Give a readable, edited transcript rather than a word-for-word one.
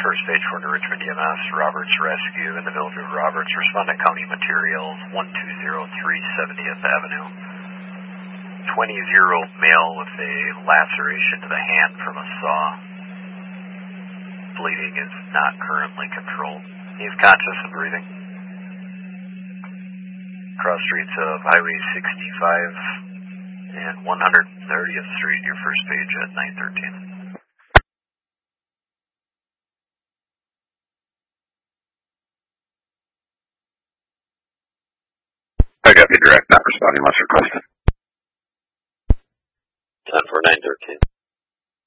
first page for the Richmond EMS, Roberts Rescue in the Village of Roberts. Respondent County Materials, 1203 70th Avenue. 20-year-old male with a laceration to the hand from a saw. Bleeding is not currently controlled. He's conscious and breathing. Cross streets of Highway 65 and 130th Street, your first page at 913. I got the direct, not responding unless requested. 10 for 913.